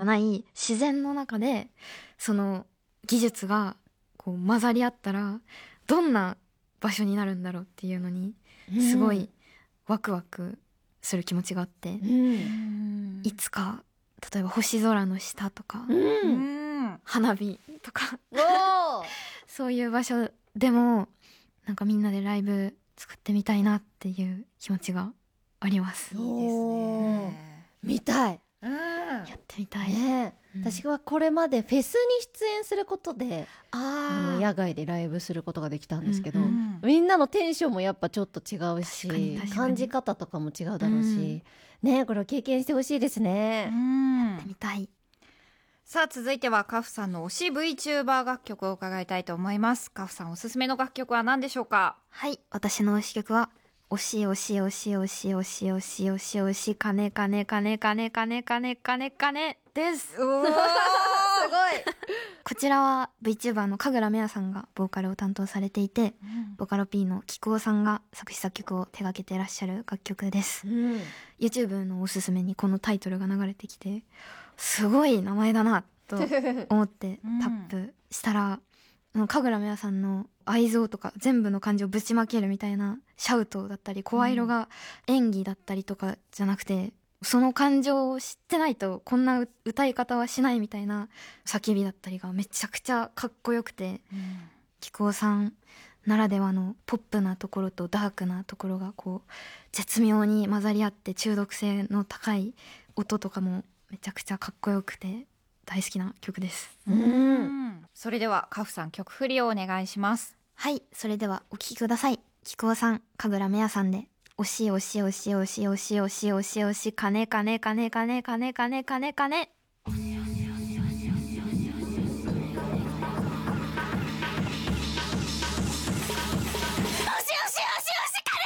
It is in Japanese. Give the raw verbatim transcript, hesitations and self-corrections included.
ない自然の中でその技術がこう混ざり合ったらどんな場所になるんだろうっていうのにすごいワクワクする気持ちがあって、うん、いつか例えば星空の下とか、うん、花火とかそういう場所でもなんかみんなでライブ作ってみたいなっていう気持ちがあります。 いいですね。見たい、 うん、やってみたい、 ねうん、私はこれまでフェスに出演することであの野外でライブすることができたんですけど、うんうん、みんなのテンションもやっぱちょっと違うし感じ方とかも違うだろうし、うん、ねこれを経験してほしいですね、 うん、やってみたい。 さあ続いてはカフさんの推し VTuber 楽曲を伺いたいと思います。カフさんおすすめの楽曲は何でしょうか？ はい、私の推し曲は推し推し推し推し推し推し推し推しかねかねかねかねかねかねかねかねです。 おーすごいこちらは VTuber の神楽めあさんがボーカルを担当されていて、うん、ボカロ P のきくおさんが作詞作曲を手掛けていらっしゃる楽曲です、うん、YouTube のおすすめにこのタイトルが流れてきてすごい名前だなと思ってタップしたら、うん、神楽めあさんの愛憎とか全部の感情をぶちまけるみたいなシャウトだったり声色が演技だったりとかじゃなくて、その感情を知ってないとこんな歌い方はしないみたいな叫びだったりがめちゃくちゃかっこよくて、うん、きくおさんならではのポップなところとダークなところがこう絶妙に混ざり合って中毒性の高い音とかもめちゃくちゃかっこよくて大好きな曲です、 うん、それではカフさん曲振りをお願いします。 はい、それではお聴きください。きくおさん、神楽めあさんでおしおしおしおしおしおしおしおしかねかねかねかねかねかねかねかね。